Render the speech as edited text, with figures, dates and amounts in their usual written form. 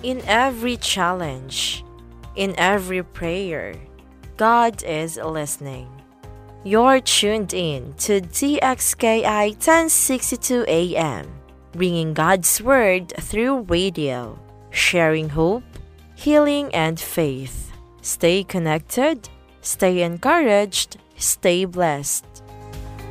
In every challenge, in every prayer, God is listening. You're tuned in to DXKI 1062 AM, bringing God's Word through radio, sharing hope, healing, and faith. Stay connected, stay encouraged, stay blessed.